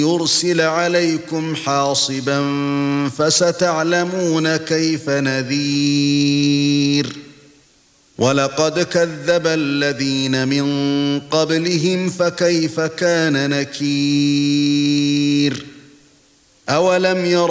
يرسل عليكم حاصبا فستعلمون كيف نذير ولقد كذب الذين من قبلهم فكيف كان نكير أولم يروا